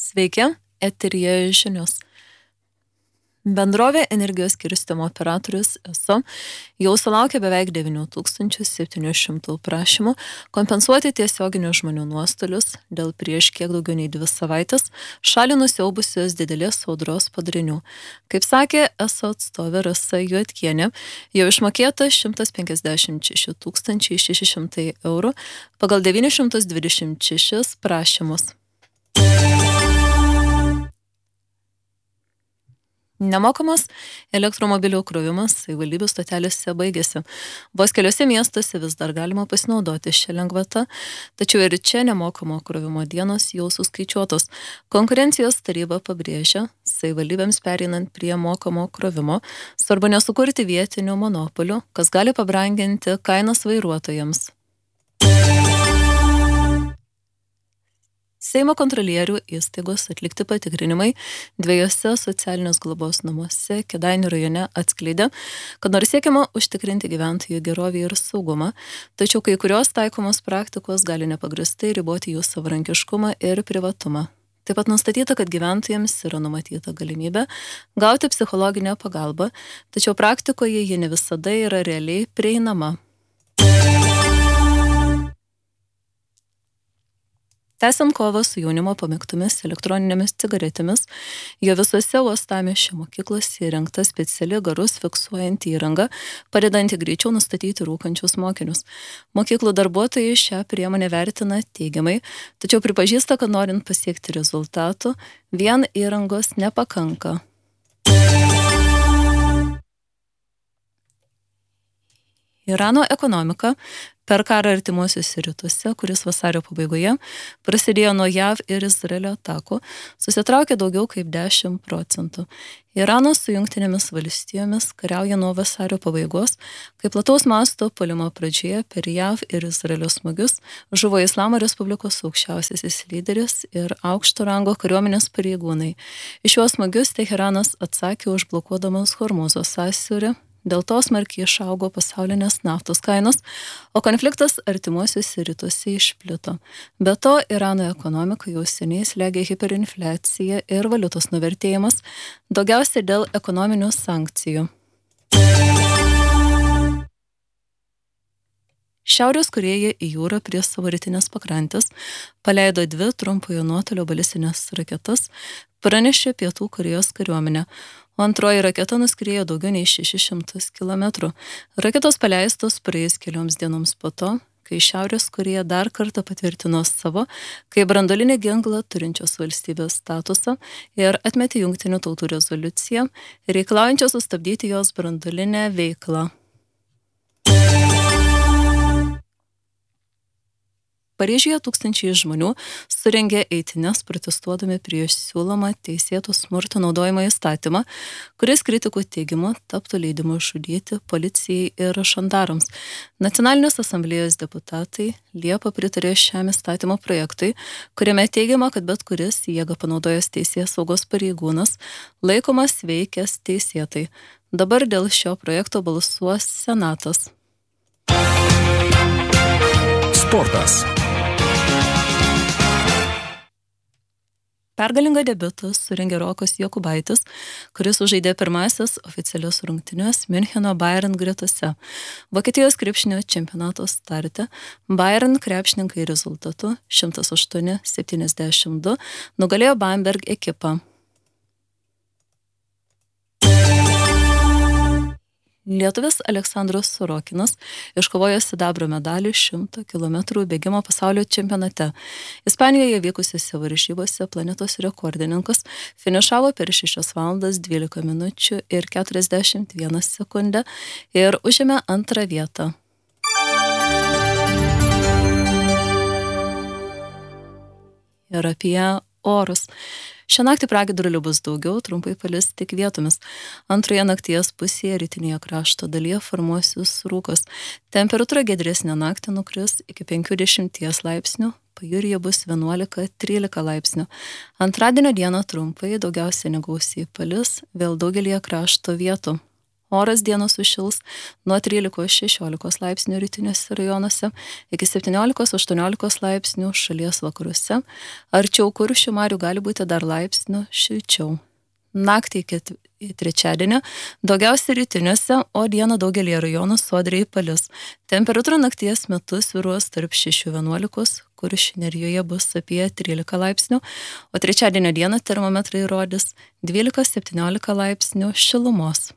Sveiki, eteryje žinios. Bendrovė energijos skirstymo operatorius ESO jau sulaukė beveik 9700 prašymų kompensuoti tiesioginius žmonių nuostolius dėl prieš kiek daugiau nei 2 savaitės šalį nusiaubusios didelės audros padarinių. Kaip sakė ESO atstovė Rasa Juodkienė, jau išmokėta 156 600 eurų pagal 926 prašymus. Nemokamas elektromobilių krovimas savivaldybių stotelėse baigėsi. Vos keliose miestuose vis dar galima pasinaudoti šią lengvatą, tačiau ir čia nemokamo krovimo dienos jau suskaičiuotos. Konkurencijos taryba pabrėžia, savivaldybėms pereinant prie mokamo krovimo, svarbu nesukurti vietinių monopolių, kas gali pabranginti kainas vairuotojams. Seimo kontrolierių įstaigos atlikti patikrinimai 2 socialinės globos namuose Kėdainių rajone atskleidė, kad nors siekiama užtikrinti gyventojų gerovę ir saugumą, tačiau kai kurios taikomos praktikos gali nepagristai riboti jų savarankiškumą ir privatumą. Taip pat nustatyta, kad gyventojams yra numatyta galimybė gauti psichologinę pagalbą, tačiau praktikoje ji ne visada yra realiai prieinama. Tęsiant kovą su jaunimo pamėgtomis elektroninėmis cigaretėmis, jo visose uostamiesčio mokyklose įrengta speciali garus fiksuojanti įranga, padedanti greičiau nustatyti rūkančius mokinius. Mokyklų darbuotojai šią priemonę vertina teigiamai, tačiau pripažįsta, kad norint pasiekti rezultatų, vien įrangos nepakanka. Irano ekonomika per karą artimuosiuose rytuose, kuris vasario pabaigoje prasidėjo nuo JAV ir Izraelio atakų, susitraukė daugiau kaip 10%. Iranas su Jungtinėmis valstijomis kariauja nuo vasario pabaigos, kai plataus masto puolimo pradžioje per JAV ir Izraelio smūgius žuvo Islamo Respublikos aukščiausiasis lyderis ir aukšto rango kariuomenės pareigūnai. Iš šiuos smūgius Teheranas atsakė užblokuodamas Hormuzo sąsiaurį. Dėl to smarkiai išaugo pasaulinės naftos kainos, o konfliktas artimuosiuose rytuose išplito. Be to, Irano ekonomika jau seniai slegia hiperinfliacija ir valiutos nuvertėjimas, daugiausiai dėl ekonominių sankcijų. Šiaurės Korėja į jūrą prie savo rytinės pakrantės paleido 2 trumpojo nuotolio balistinės raketas, pranešė Pietų Korėjos kariuomenė, o antroji raketa nuskriejo daugiau nei 600 km. Raketos paleistos praėjus kelioms dienoms po to, kai Šiaurės Korėja dar kartą patvirtino savo, kaip branduolinį ginklą turinčios valstybės statusą ir atmetė Jungtinių tautų rezoliuciją, reikalaujančią sustabdyti jos branduolinę veiklą. Paryžiuje tūkstančiai žmonių surengė eitynes protestuodami prieš siūlomą teisėto smurto naudojimo įstatymą, kuris kritikų teigimu taptų leidimu žudyti policijai ir šandarams. Nacionalinės asamblėjos deputatai Liepą pritarė šiam įstatymo projektui, kuriame teigiama, kad bet kuris jėgą panaudojęs teisės saugos pareigūnas laikomas veikęs teisėtai. Dabar dėl šio projekto balsuos Senatas. Sportas. Pergalingą debiutą surengė Rokas Jokubaitis, kuris sužaidė pirmąsias oficialias rungtynes Miuncheno Bayern gretose. Vokietijos krepšinio čempionato starte Bayern krepšininkai rezultatu 108-72 nugalėjo Bamberg ekipą. Lietuvis Aleksandras Sorokinas iškovojo sidabro medalį 100 km bėgimo pasaulio čempionate. Ispanijoje vykusiose varžybose planetos rekordininkas finišavo per 6 valandas 12 minučių ir 41 sekundę ir užėmė 2 vietą. Ir apie orus. Šią naktį pragiedrulių bus daugiau, trumpai palis tik vietomis. Antroje nakties pusėje rytinėje krašto dalyje formuosis rūkas. Temperatūra giedresnė naktį nukris iki 50 laipsnių, pajūryje bus 11-13 laipsnių. Antradienio dieną trumpai, daugiausiai negausiai palis, vėl daugelyje krašto vietų. Oras dieną sušils nuo 13-16 laipsnių rytiniuose rajonuose iki 17-18 laipsnių šalies vakaruose. Arčiau Kuršių marių gali būti dar laipsnių šilčiau. Naktį į trečiadienį daugiausiai rytiniuose, o dieną daugelį rajonų sodriai palis. Temperatūra nakties metu svyruos tarp 6-11, Kuršių nerijoje bus apie 13 laipsnių, o trečiadienio dieną termometrai rodys 12-17 laipsnių šilumos.